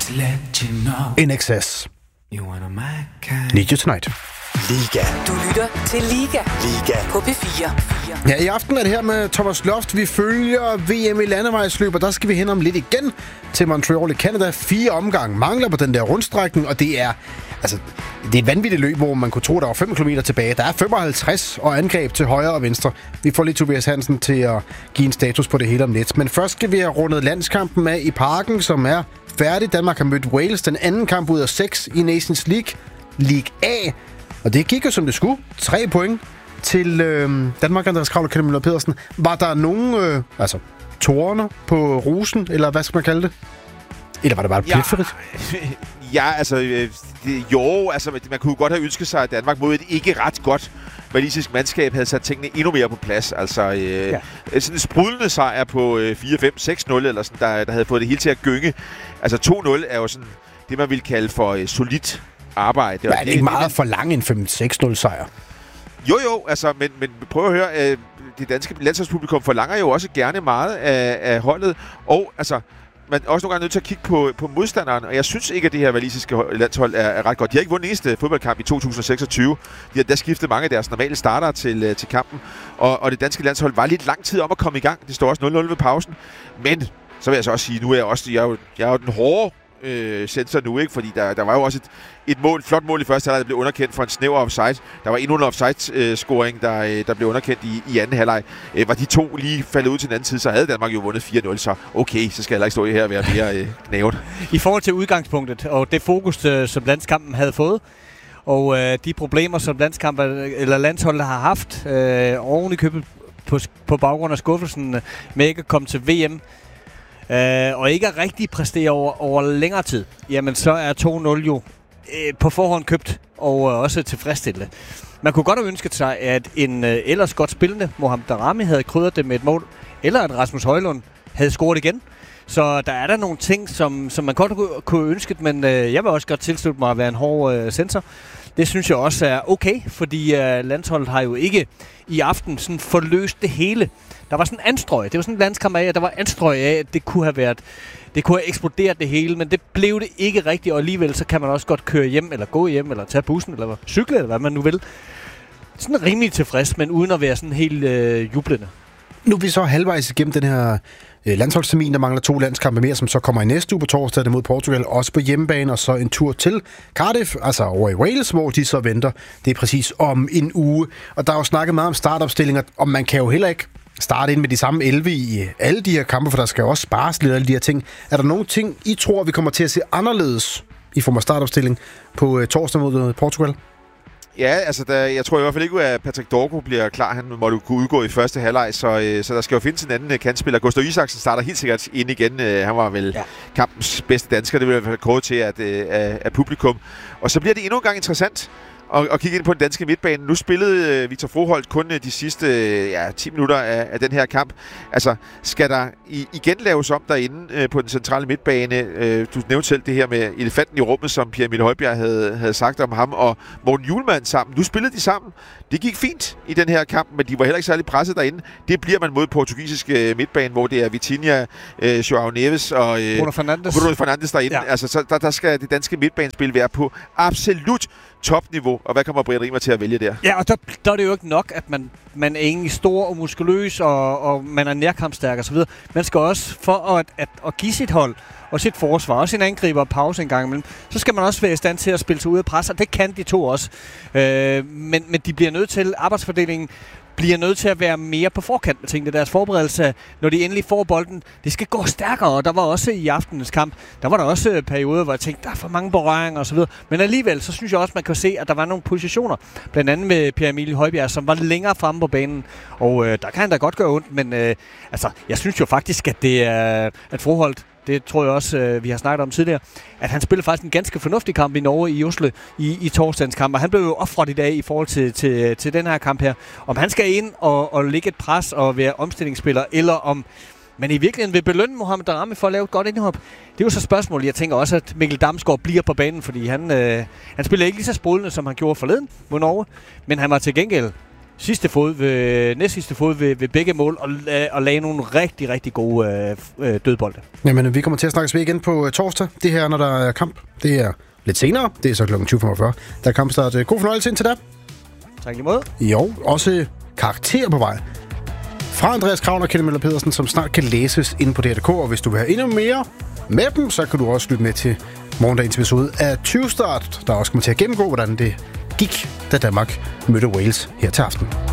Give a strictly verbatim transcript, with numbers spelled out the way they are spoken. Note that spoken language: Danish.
In Excess. Need You Tonight. Liga. Du lytter til Liga. Liga. På P fire. Ja, i aften er det her med Thomas Loft. Vi følger V M i landevejsløb, og der skal vi hen om lidt igen til Montreal i Canada. Fire omgange mangler på den der rundstrækning, og det er, altså, det er et vanvittigt løb, hvor man kunne tro, der var fem kilometer tilbage. Der er femoghalvtreds og angreb til højre og venstre. Vi får lige Tobias Hansen til at give en status på det hele om lidt. Men først skal vi have rundet landskampen af i Parken, som er færdig. Danmark har mødt Wales, den anden kamp ud af seks i Nations League. League A. Og det gik jo som det skulle. Tre point til øh, Danmark, Andreas Kravl og Kenneth Møller Pedersen. Var der nogen, øh, altså, tårner på rosen, eller hvad skal man kalde det? Eller var det bare pletfrit? Ja, ja, altså, øh, det, jo, altså, man kunne godt have ønsket sig, at Danmark mod et ikke ret godt walisisk mandskab havde sat tingene endnu mere på plads. Altså, øh, ja. sådan en sprudlende sejr på øh, fire fem seks nul, eller sådan, der, der havde fået det hele til at gynge. Altså, to nul er jo sådan det, man ville kalde for øh, solidt arbejde. Men er det ikke meget for lang en fem seks nul sejr? Jo, jo, altså, men, men prøv at høre, øh, det danske landsholdspublikum forlanger jo også gerne meget af, af holdet, og altså, man er også nogle gange nødt til at kigge på, på modstanderen, og jeg synes ikke, at det her walisiske landshold er, er ret godt. De har ikke vundet den eneste fodboldkamp i to tusind seksogtyve. De har da skiftet mange af deres normale starter til, til kampen, og, og det danske landshold var lidt lang tid om at komme i gang. Det står også nul nul ved pausen, men så vil jeg så også sige, nu er jeg også, jeg er jo, jeg er jo den hårde Øh, sensor nu, ikke? Fordi der, der var jo også et, et mål, flot mål i første halvleg, der blev underkendt for en snæver offside. Der var endnu en offside-scoring, øh, der, øh, der blev underkendt i, i anden halvleg. Øh, var de to lige faldet ud til den anden side, så havde Danmark jo vundet fire nul, så okay, så skal jeg heller ikke stå her og være mere øh, knævet. I forhold til udgangspunktet, og det fokus, øh, som landskampen havde fået, og øh, de problemer, som landskampen eller landsholdet har haft, øh, oven i købet på, på baggrund af skuffelsen øh, med ikke at komme til V M, Uh, og ikke at rigtig præstere over, over længere tid, jamen så er to nul jo uh, på forhånd købt og uh, også tilfredsstillende. Man kunne godt have ønsket sig, at en uh, ellers godt spillende Mohamed Daramy havde krydret det med et mål, eller at Rasmus Højlund havde scoret igen. Så der er der nogle ting, som, som man godt kunne ønske, men uh, jeg vil også godt tilslutte mig at være en hård uh, sensor. Det synes jeg også er okay, fordi uh, landsholdet har jo ikke i aften sådan forløst det hele. Der var sådan en anstrøg. Det var sådan en landskamp af, at der var anstrøg af, at det kunne have været, det kunne have eksploderet det hele, men det blev det ikke rigtigt, og alligevel så kan man også godt køre hjem, eller gå hjem, eller tage bussen, eller cykle, eller hvad man nu vil. Sådan rimelig tilfreds, men uden at være sådan helt øh, jublende. Nu er vi så halvvejs igennem den her øh, landsholdstermin, der mangler to landskampe mere, som så kommer i næste uge på torsdag mod Portugal, også på hjemmebane, og så en tur til Cardiff, altså over i Wales, hvor de så venter. Det er præcis om en uge, og der er jo snakket meget om startopstillinger, og man kan jo heller ikke starte ind med de samme elleve i alle de her kampe, for der skal jo også spares lidt af alle de her ting. Er der nogle ting, I tror, vi kommer til at se anderledes i form af startopstilling på uh, torsdag mod Portugal? Ja, altså, der, jeg tror i hvert fald ikke, at Patrick Dorgo bliver klar. Han måtte kunne udgå i første halvleg, så, øh, så der skal jo findes en anden øh, kantspiller. Gustav Isaksen starter helt sikkert ind igen. Øh, han var vel ja. kampens bedste dansker. Det vil i hvert fald kåre til at, øh, af, af publikum. Og så bliver det endnu en gang interessant og, og kigge ind på den danske midtbane. Nu spillede øh, Victor Froholt kun øh, de sidste øh, ja, ti minutter af, af den her kamp. Altså, skal der i, igen laves om derinde øh, på den centrale midtbane? Øh, du nævnte selv det her med elefanten i rummet, som Pierre Emil Højbjerg havde, havde sagt om ham, og Morten Hjulmand sammen. Nu spillede de sammen. Det gik fint i den her kamp, men de var heller ikke særlig presset derinde. Det bliver man mod portugisiske øh, midtbane, hvor det er Vitinha, øh, Joao Neves og øh, Bruno Fernandes. Bruno Fernandes derinde. Ja. Altså, så der, der skal det danske midtbanespil være på absolut topniveau, og hvad kommer Brian Riemer til at vælge der? Ja, og der, der er det jo ikke nok, at man, man er egentlig stor og muskuløs, og, og man er nærkampstærk og så videre. Man skal også, for at, at, at give sit hold og sit forsvar, og sin angriber og pause en gang imellem, så skal man også være i stand til at spille sig ud af pres, og det kan de to også. Øh, men, men de bliver nødt til, arbejdsfordelingen bliver nødt til at være mere på forkant med tingene. Deres forberedelse, når de endelig får bolden, det skal gå stærkere, og der var også i aftenens kamp, der var der også perioder, hvor jeg tænkte, der er for mange berøringer og så videre. Men alligevel, så synes jeg også, man kan se, at der var nogle positioner, blandt andet med Pierre Emil Højbjerg, som var længere fremme på banen, og øh, der kan han da godt gøre ondt, men øh, altså, jeg synes jo faktisk, at det er, at Froholt, det tror jeg også, øh, vi har snakket om tidligere, at han spillede faktisk en ganske fornuftig kamp i Norge i Oslo i, i torsdagens kamp, og han blev jo offret i dag i forhold til, til, til den her kamp her. Om han skal ind og, og lægge et pres og være omstillingsspiller, eller om man i virkeligheden vil belønne Mohamed Daramy for at lave et godt indhop. Det er jo så spørgsmålet. Jeg tænker også, at Mikkel Damsgaard bliver på banen, fordi han, øh, han spiller ikke lige så sprudlende, som han gjorde forleden mod Norge, men han var til gengæld sidste fod ved, næst sidste fod ved, ved begge mål, og, og lagde nogle rigtig, rigtig gode øh, dødbolde. Jamen, vi kommer til at snakkes ved igen på torsdag. Det her, når der er kamp, det er lidt senere. Det er så klokken tyve femogfyrre. Der er kampstart. God fornøjelse indtil da. Tak lige måde. Jo, også karakter på vej. Fra Andreas Kravn og Kenneth Møller Pedersen, som snart kan læses inde på D R punktum D K. Og hvis du vil have endnu mere med dem, så kan du også lytte med til morgendagens episode af tyve Start, der også kommer til at gennemgå, hvordan det gik, da Danmark mødte Wales her til aften.